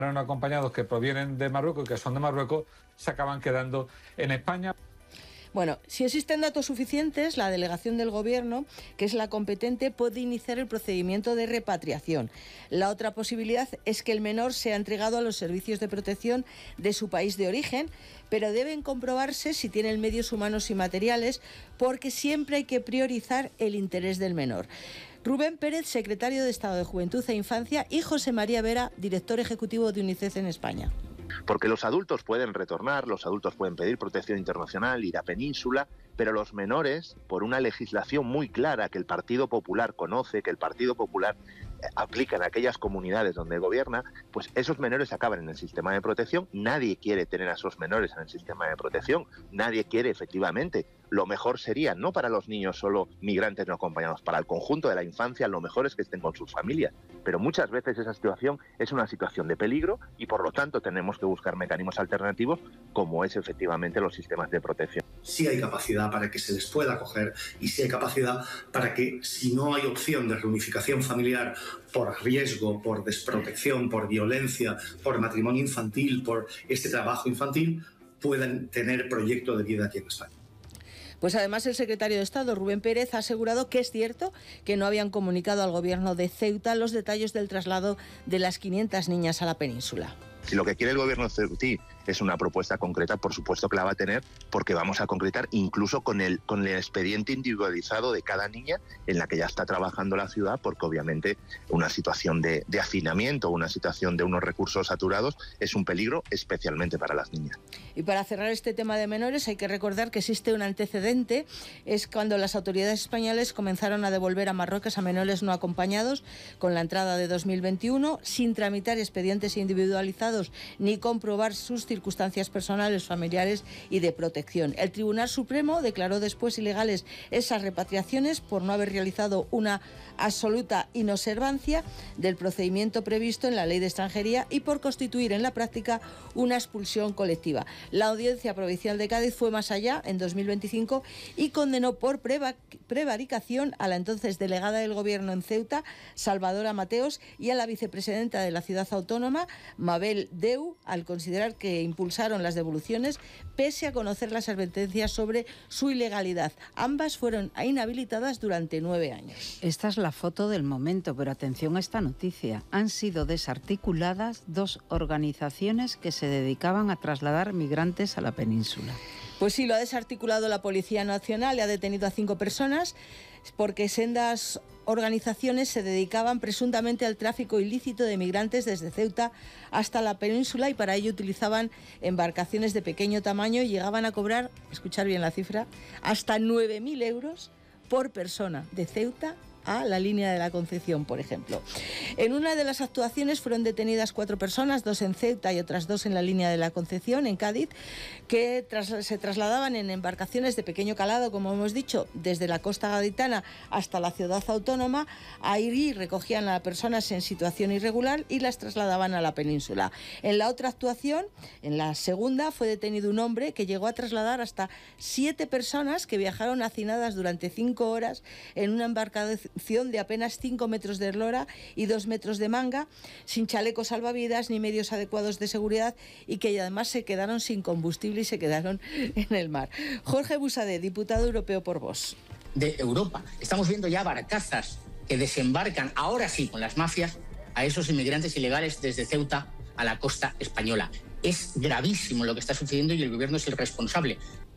no acompañados que provienen de Marruecos y que son de Marruecos se acaban quedando en España. Bueno, si existen datos suficientes, la delegación del Gobierno, que es la competente, puede iniciar el procedimiento de repatriación. La otra posibilidad es que el menor sea entregado a los servicios de protección de su país de origen, pero deben comprobarse si tienen medios humanos y materiales, porque siempre hay que priorizar el interés del menor. Rubén Pérez, secretario de Estado de Juventud e Infancia, y José María Vera, director ejecutivo de UNICEF en España. Porque los adultos pueden retornar, los adultos pueden pedir protección internacional, ir a península, pero los menores, por una legislación muy clara que el Partido Popular conoce, que el Partido Popular aplica en aquellas comunidades donde gobierna, pues esos menores acaban en el sistema de protección. Nadie quiere tener a esos menores en el sistema de protección, nadie quiere efectivamente. Lo mejor sería, no para los niños solo migrantes no acompañados, para el conjunto de la infancia lo mejor es que estén con sus familias. Pero muchas veces esa situación es una situación de peligro y por lo tanto tenemos que buscar mecanismos alternativos como es efectivamente los sistemas de protección. Sí hay capacidad para que se les pueda acoger y sí hay capacidad para que, si no hay opción de reunificación familiar por riesgo, por desprotección, por violencia, por matrimonio infantil, por este trabajo infantil, puedan tener proyecto de vida aquí en España. Pues además el secretario de Estado, Rubén Pérez, ha asegurado que es cierto que no habían comunicado al gobierno de Ceuta los detalles del traslado de las 500 niñas a la península. Si lo que quiere el gobierno ceutí es una propuesta concreta, por supuesto que la va a tener, porque vamos a concretar incluso con el expediente individualizado de cada niña en la que ya está trabajando la ciudad, porque obviamente una situación de hacinamiento, una situación de unos recursos saturados es un peligro especialmente para las niñas. Y para cerrar este tema de menores hay que recordar que existe un antecedente, es cuando las autoridades españolas comenzaron a devolver a Marruecos a menores no acompañados con la entrada de 2021, sin tramitar expedientes individualizados ni comprobar sus circunstancias personales, familiares y de protección. El Tribunal Supremo declaró después ilegales esas repatriaciones por no haber realizado una absoluta inobservancia del procedimiento previsto en la Ley de Extranjería y por constituir en la práctica una expulsión colectiva. La Audiencia Provincial de Cádiz fue más allá en 2025 y condenó por prevaricación a la entonces delegada del Gobierno en Ceuta, Salvadora Mateos, y a la vicepresidenta de la ciudad autónoma, Mabel Deu, al considerar que impulsaron las devoluciones pese a conocer las advertencias sobre su ilegalidad. Ambas fueron inhabilitadas durante 9 años. Esta es la foto del momento, pero atención a esta noticia. Han sido desarticuladas 2 organizaciones que se dedicaban a trasladar migrantes a la península. Pues sí, lo ha desarticulado la Policía Nacional y ha detenido a 5 personas porque sendas organizaciones se dedicaban presuntamente al tráfico ilícito de migrantes desde Ceuta hasta la península y para ello utilizaban embarcaciones de pequeño tamaño y llegaban a cobrar, escuchar bien la cifra, hasta 9.000 euros por persona de Ceuta a la línea de la Concepción, por ejemplo. En una de las actuaciones fueron detenidas 4 personas, 2 en Ceuta y otras 2 en la línea de la Concepción, en Cádiz, que se trasladaban en embarcaciones de pequeño calado, como hemos dicho, desde la costa gaditana hasta la ciudad autónoma. Ahí recogían a personas en situación irregular y las trasladaban a la península. En la otra actuación, en la segunda, fue detenido un hombre que llegó a trasladar hasta 7 personas que viajaron hacinadas durante 5 horas en una embarcación de apenas 5 metros de eslora y 2 metros de manga, sin chalecos salvavidas ni medios adecuados de seguridad y que además se quedaron sin combustible y se quedaron en el mar. Jorge Busadé, diputado europeo por Vox. De Europa. Estamos viendo ya barcazas que desembarcan, ahora sí, con las mafias, a esos inmigrantes ilegales desde Ceuta a la costa española. Es gravísimo lo que está sucediendo y el gobierno es el responsable.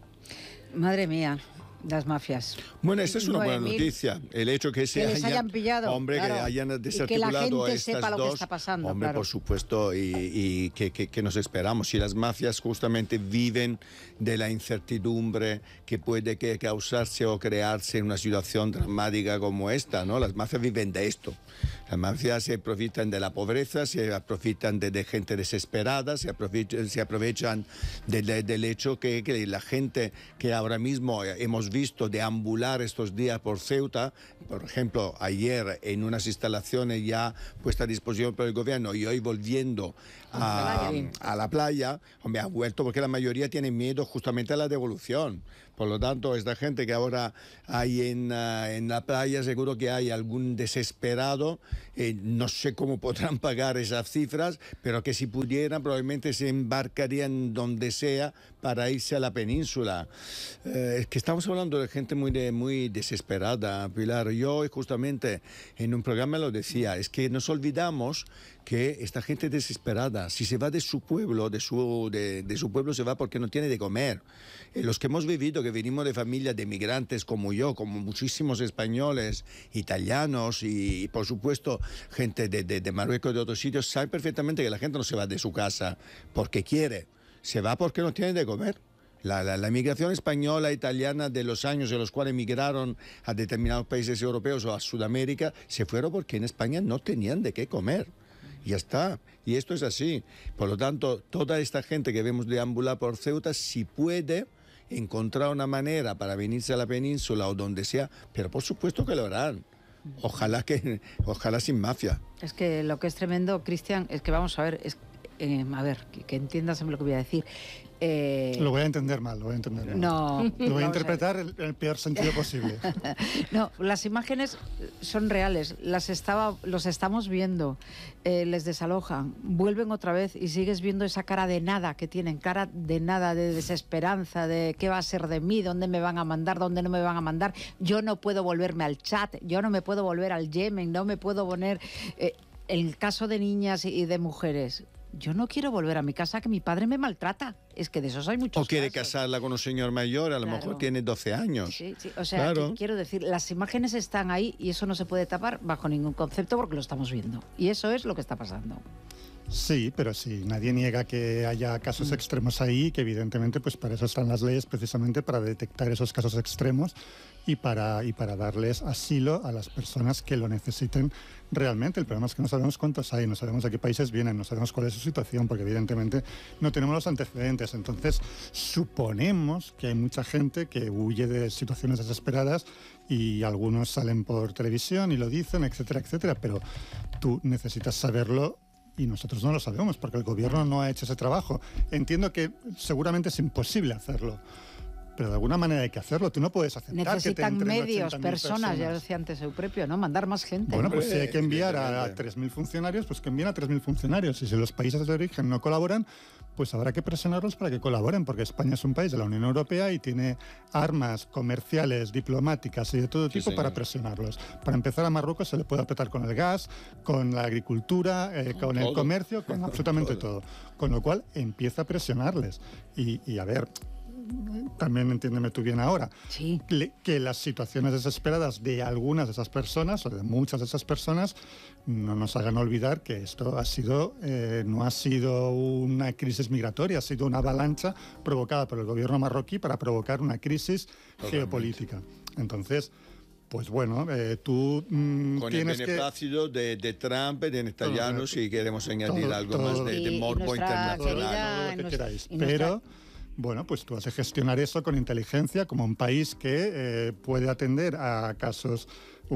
Madre mía. Las mafias. Bueno, esta es una buena noticia. El hecho que se hayan pillado, hombre, claro, que hayan desarticulado y que la gente estas sepa lo que dos, está pasando, hombre, claro. por supuesto, y que nos esperamos. Si las mafias justamente viven de la incertidumbre que puede causarse o crearse en una situación dramática como esta, ¿no? Las mafias viven de esto. Las mafias se aprovechan de la pobreza, se aprovechan de gente desesperada, se aprovechan del hecho que la gente que ahora mismo hemos visto deambular estos días por Ceuta, por ejemplo, ayer en unas instalaciones ya puestas a disposición por el gobierno y hoy volviendo a la playa, me ha vuelto porque la mayoría tiene miedo justamente a la devolución, Por lo tanto, esta gente que ahora hay en la playa, seguro que hay algún desesperado, no sé cómo podrán pagar esas cifras, pero que si pudieran probablemente se embarcarían donde sea para irse a la península. Es que estamos hablando de gente muy desesperada, Pilar. Yo justamente en un programa lo decía, es que nos olvidamos que esta gente desesperada, si se va de su pueblo, de su pueblo se va porque no tiene de comer. Los que hemos vivido, que venimos de familias de migrantes como yo, como muchísimos españoles, italianos y por supuesto gente de Marruecos y de otros sitios, saben perfectamente que la gente no se va de su casa porque quiere, se va porque no tiene de comer. La migración española, italiana, de los años en los cuales emigraron a determinados países europeos o a Sudamérica, se fueron porque en España no tenían de qué comer. Ya está, y esto es así. Por lo tanto, toda esta gente que vemos deambular por Ceuta, si puede encontrar una manera para venirse a la península o donde sea, pero por supuesto que lo harán. Ojalá sin mafia. Es que lo que es tremendo, Cristian, es que vamos a ver, que entiendas lo que voy a decir. Lo voy a entender mal, lo voy a entender mal. No. Lo voy a interpretar en el peor sentido posible. No, las imágenes son reales, los estamos viendo, les desalojan, vuelven otra vez y sigues viendo esa cara de nada que tienen, cara de nada, de desesperanza, de qué va a ser de mí, dónde me van a mandar, dónde no me van a mandar. Yo no puedo volverme al Chad, yo no me puedo volver al Yemen, no me puedo poner... el caso de niñas y de mujeres... Yo no quiero volver a mi casa, que mi padre me maltrata. Es que de esos hay muchos O quiere casos. casarla con un señor mayor, a lo mejor tiene 12 años. Sí. O sea, quiero decir, las imágenes están ahí y eso no se puede tapar bajo ningún concepto porque lo estamos viendo. Y eso es lo que está pasando. Sí, pero sí, nadie niega que haya casos extremos ahí, que evidentemente pues para eso están las leyes, precisamente para detectar esos casos extremos y para darles asilo a las personas que lo necesiten realmente. El problema es que no sabemos cuántos hay, no sabemos a qué países vienen, no sabemos cuál es su situación, porque evidentemente no tenemos los antecedentes. Entonces, suponemos que hay mucha gente que huye de situaciones desesperadas y algunos salen por televisión y lo dicen, etcétera, etcétera, pero tú necesitas saberlo. Y nosotros no lo sabemos porque el gobierno no ha hecho ese trabajo. Entiendo que seguramente es imposible hacerlo, pero de alguna manera hay que hacerlo. Tú no puedes aceptar necesitan que te medios, personas, ya decía antes Eupropio, ¿no? Mandar más gente. Bueno, pues si hay que enviar a 3.000 funcionarios, pues que envíen a 3.000 funcionarios. Y si los países de origen no colaboran, pues habrá que presionarlos para que colaboren, porque España es un país de la Unión Europea y tiene armas comerciales, diplomáticas y de todo tipo para presionarlos. Para empezar, a Marruecos se le puede apretar con el gas, con la agricultura, con el comercio, con absolutamente todo. Con lo cual, empieza a presionarles. Y a ver... También entiéndeme tú bien ahora, que las situaciones desesperadas de algunas de esas personas o de muchas de esas personas no nos hagan olvidar que esto ha sido no ha sido una crisis migratoria, ha sido una avalancha provocada por el gobierno marroquí para provocar una crisis geopolítica. Entonces, pues bueno, tú con tienes el beneplácito de Trump, de Netanyahu, si queremos añadir algo más de morbo internacional. Todo lo que queráis. Pero... bueno, pues tú has de gestionar eso con inteligencia como un país que puede atender a casos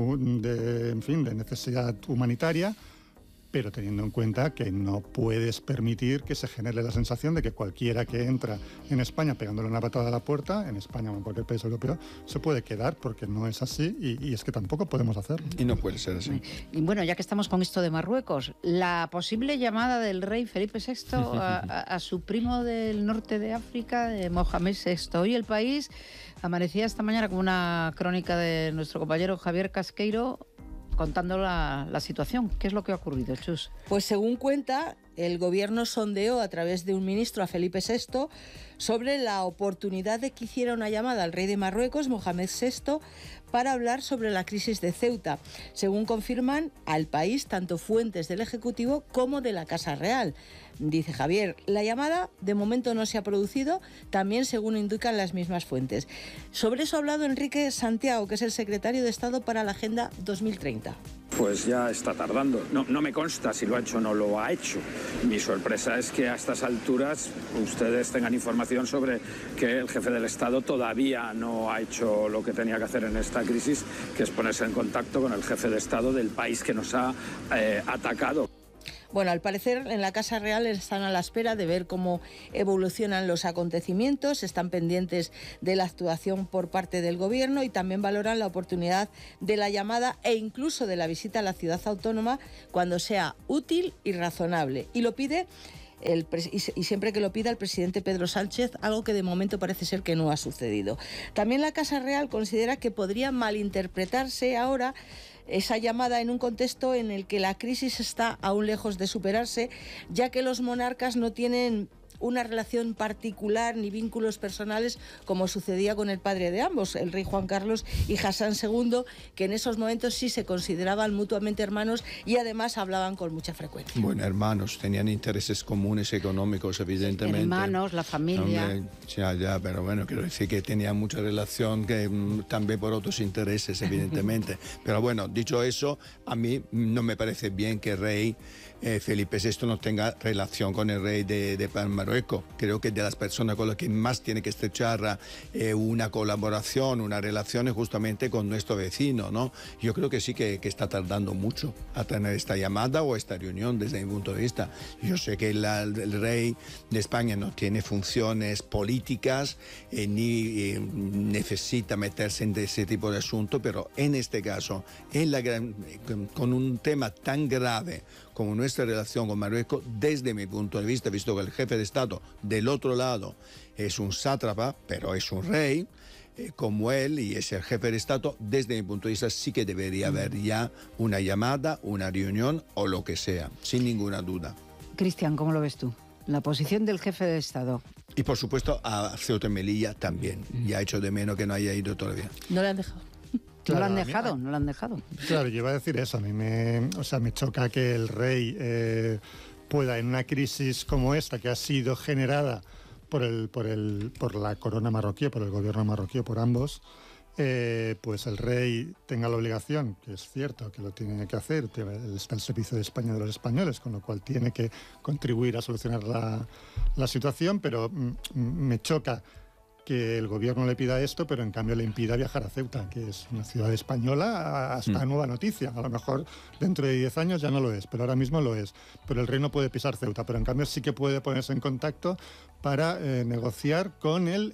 de necesidad humanitaria, pero teniendo en cuenta que no puedes permitir que se genere la sensación de que cualquiera que entra en España pegándole una patada a la puerta, en España o en cualquier país europeo, se puede quedar, porque no es así y es que tampoco podemos hacerlo. Y no puede ser así. Y bueno, ya que estamos con esto de Marruecos, la posible llamada del rey Felipe VI a su primo del norte de África, de Mohamed VI. Hoy El País amanecía esta mañana con una crónica de nuestro compañero Javier Casqueiro, contando la situación. ¿Qué es lo que ha ocurrido, Chus? Pues según cuenta, el gobierno sondeó a través de un ministro a Felipe VI sobre la oportunidad de que hiciera una llamada al rey de Marruecos, Mohamed VI, para hablar sobre la crisis de Ceuta. Según confirman al País tanto fuentes del Ejecutivo como de la Casa Real. Dice Javier, la llamada de momento no se ha producido, también según indican las mismas fuentes. Sobre eso ha hablado Enrique Santiago, que es el secretario de Estado para la Agenda 2030. Pues ya está tardando. No me consta si lo ha hecho o no lo ha hecho. Mi sorpresa es que a estas alturas ustedes tengan información sobre que el jefe del Estado todavía no ha hecho lo que tenía que hacer en esta crisis, que es ponerse en contacto con el jefe de Estado del país que nos ha atacado. Bueno, al parecer en la Casa Real están a la espera de ver cómo evolucionan los acontecimientos, están pendientes de la actuación por parte del Gobierno y también valoran la oportunidad de la llamada e incluso de la visita a la ciudad autónoma cuando sea útil y razonable. Y lo pide y siempre que lo pida el presidente Pedro Sánchez, algo que de momento parece ser que no ha sucedido. También la Casa Real considera que podría malinterpretarse ahora esa llamada en un contexto en el que la crisis está aún lejos de superarse, ya que los monarcas no tienen una relación particular ni vínculos personales como sucedía con el padre de ambos, el rey Juan Carlos y Hassan II, que en esos momentos sí se consideraban mutuamente hermanos y además hablaban con mucha frecuencia. Bueno, hermanos, tenían intereses comunes económicos, evidentemente. Hermanos, la familia. Hombre, ya, pero bueno, quiero decir que tenían mucha relación también por otros intereses, evidentemente. Pero bueno, dicho eso, a mí no me parece bien que el rey Felipe VI no tenga relación con el rey de Marruecos. Creo que de las personas con las que más tiene que estrechar una colaboración, una relación es justamente con nuestro vecino, ¿no? Yo creo que sí que está tardando mucho a tener esta llamada o esta reunión desde mi punto de vista. Yo sé que el rey de España no tiene funciones políticas ni necesita meterse en ese tipo de asunto, pero en este caso, con un tema tan grave como nuestra relación con Marruecos, desde mi punto de vista, visto que el jefe de Estado del otro lado es un sátrapa, pero es un rey, como él, y es el jefe de Estado, desde mi punto de vista sí que debería haber ya una llamada, una reunión o lo que sea, sin ninguna duda. Cristian, ¿cómo lo ves tú? La posición del jefe de Estado. Y por supuesto a Ceuta y Melilla también. Ya hecho de menos que no haya ido todavía. No le han dejado. Claro, no lo han dejado. Claro, yo iba a decir eso. A mí me choca que el rey pueda, en una crisis como esta, que ha sido generada por la corona marroquí, por el gobierno marroquí, por ambos, pues el rey tenga la obligación, que es cierto que lo tiene que hacer, está al servicio de España de los españoles, con lo cual tiene que contribuir a solucionar la situación, pero me choca que el gobierno le pida esto, pero en cambio le impida viajar a Ceuta, que es una ciudad española hasta nueva noticia. A lo mejor dentro de 10 años ya no lo es, pero ahora mismo lo es. Pero el rey no puede pisar Ceuta, pero en cambio sí que puede ponerse en contacto para negociar con el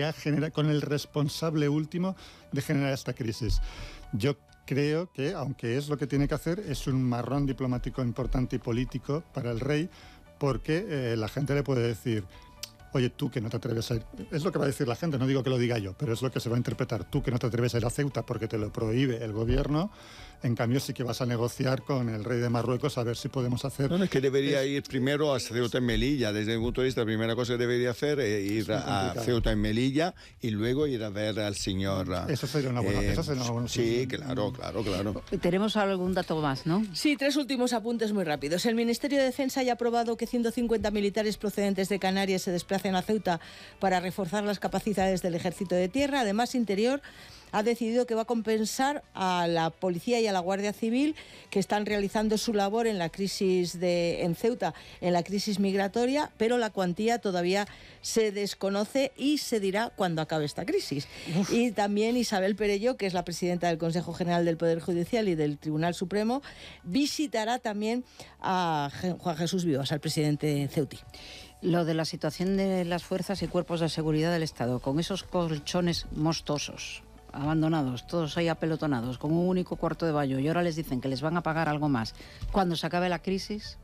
responsable último de generar esta crisis. Yo creo que, aunque es lo que tiene que hacer, es un marrón diplomático importante y político para el rey, porque la gente le puede decir: oye, tú que no te atreves a ir, es lo que va a decir la gente, no digo que lo diga yo, pero es lo que se va a interpretar, tú que no te atreves a ir a Ceuta porque te lo prohíbe el gobierno, en cambio sí que vas a negociar con el rey de Marruecos a ver si podemos hacer... No, es que debería ir primero a Ceuta y Melilla, desde mi punto de vista la primera cosa que debería hacer es ir a Ceuta y Melilla y luego ir a ver al señor... Eso sería una buena cosa. Sí, claro. Tenemos algún dato más, ¿no? Sí, 3 últimos apuntes muy rápidos. El Ministerio de Defensa ya ha aprobado que 150 militares procedentes de Canarias se desplacen a Ceuta para reforzar las capacidades del Ejército de Tierra. Además, Interior ha decidido que va a compensar a la Policía y a la Guardia Civil, que están realizando su labor en la crisis en Ceuta, en la crisis migratoria, pero la cuantía todavía se desconoce y se dirá cuando acabe esta crisis. Y también Isabel Perelló, que es la presidenta del Consejo General del Poder Judicial y del Tribunal Supremo, visitará también a Juan Jesús Vivas, al presidente ceutí. Lo de la situación de las fuerzas y cuerpos de seguridad del Estado, con esos colchones mostosos, abandonados, todos ahí apelotonados, con un único cuarto de baño, y ahora les dicen que les van a pagar algo más cuando se acabe la crisis.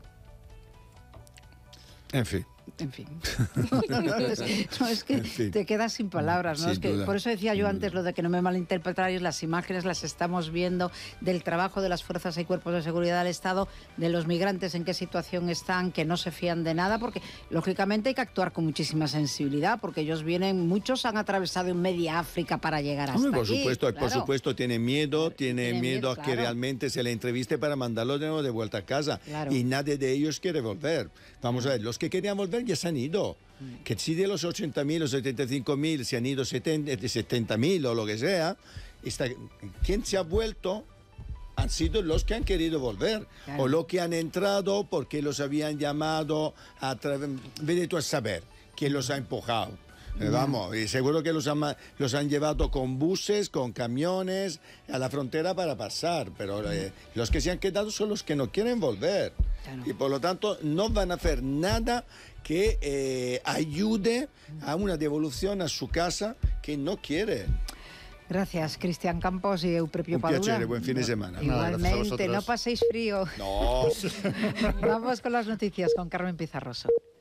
En fin. No, es que te quedas sin palabras, ¿no? Es que por eso decía yo antes lo de que no me malinterpretarais, las imágenes las estamos viendo del trabajo de las fuerzas y cuerpos de seguridad del Estado, de los migrantes en qué situación están, que no se fían de nada, porque lógicamente hay que actuar con muchísima sensibilidad, porque ellos vienen, muchos han atravesado en media África para llegar hasta por aquí. Por supuesto, tiene miedo a que claro. realmente se le entreviste para mandarlo de nuevo de vuelta a casa. Claro. Y nadie de ellos quiere volver. Vamos a ver, los que querían volver ya se han ido. Que si de los 80.000 o 75.000 se han ido 70.000 o lo que sea, ¿quién se ha vuelto? Han sido los que han querido volver, claro. O los que han entrado porque los habían llamado a través, vete tú a saber quién los ha empujado. Vamos, y seguro que los han llevado con buses, con camiones a la frontera para pasar, pero los que se han quedado son los que no quieren volver. Claro. Y por lo tanto no van a hacer nada que ayude a una devolución a su casa que no quiere. Gracias, Cristian Campos y Eupropio Padura. Un placer, buen fin de semana. Igualmente, no paséis frío. No. Vamos con las noticias con Carmen Pizarroso.